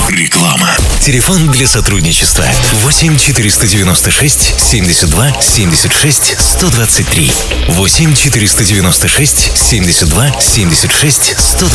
Реклама. Телефон для сотрудничества 8 496 72 76 123. 8 496 72 76 123.